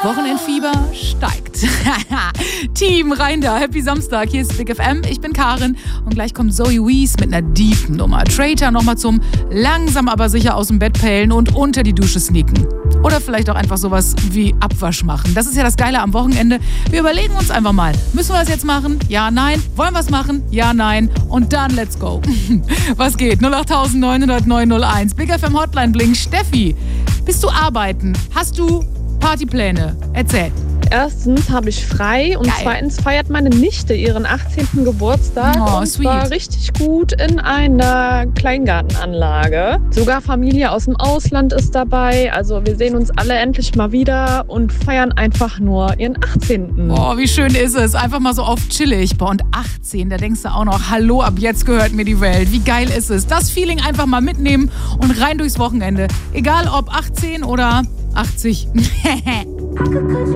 Wochenendfieber steigt. Team rein da, Happy Samstag, hier ist Big FM, ich bin Karin und gleich kommt Zoe Wees mit einer deepen Nummer. Traitor nochmal zum langsam aber sicher aus dem Bett pellen und unter die Dusche sneaken. Oder vielleicht auch einfach sowas wie Abwasch machen. Das ist ja das Geile am Wochenende. Wir überlegen uns einfach mal, müssen wir das jetzt machen? Ja, nein. Wollen wir es machen? Ja, nein. Und dann let's go. Was geht? 08900 901. Big FM Hotline blinkt. Steffi, bist du arbeiten? Hast du Partypläne? Erzähl. Erstens habe ich frei und Geil. Zweitens feiert meine Nichte ihren 18. Geburtstag und sweet. zwar richtig gut in einer Kleingartenanlage. Sogar Familie aus dem Ausland ist dabei. Also wir sehen uns alle endlich mal wieder und feiern einfach nur ihren 18. Oh, wie schön ist es. Einfach mal so auf chillig. Boah, und 18, da denkst du auch noch, hallo, ab jetzt gehört mir die Welt. Wie geil ist es? Das Feeling einfach mal mitnehmen und rein durchs Wochenende. Egal ob 18 oder 80.